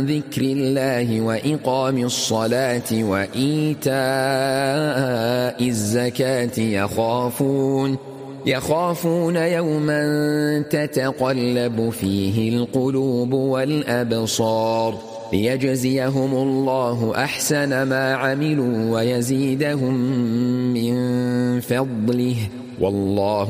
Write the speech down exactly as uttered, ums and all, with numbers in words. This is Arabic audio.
ذكر الله وإقام الصلاة وإيتاء الزكاة يخافون يخافون يوما تتقلب فيه القلوب والأبصار ليجزيهم الله أحسن ما عملوا ويزيدهم من فضله والله